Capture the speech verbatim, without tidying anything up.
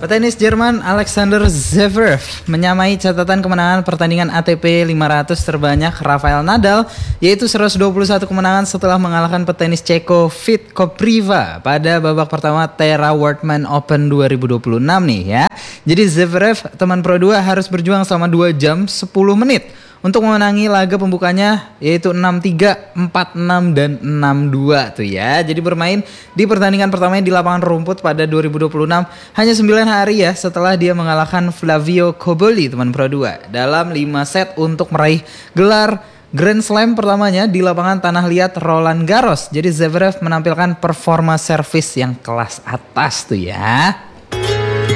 Petenis Jerman Alexander Zverev menyamai catatan kemenangan pertandingan A T P lima ratus terbanyak Rafael Nadal, yaitu seratus dua puluh satu kemenangan setelah mengalahkan petenis Ceko Vit Kopriva pada babak pertama Tera World Open dua ribu dua puluh enam nih ya. Jadi Zverev, teman Pro dua, harus berjuang selama dua jam sepuluh menit untuk memenangi laga pembukanya, yaitu enam tiga, empat enam, dan enam dua tuh ya. Jadi bermain di pertandingan pertamanya di lapangan rumput pada dua ribu dua puluh enam hanya sembilan hari ya setelah dia mengalahkan Flavio Cobolli, teman Pro dua, dalam lima set untuk meraih gelar Grand Slam pertamanya di lapangan tanah liat Roland Garros. Jadi Zverev menampilkan performa servis yang kelas atas tuh ya.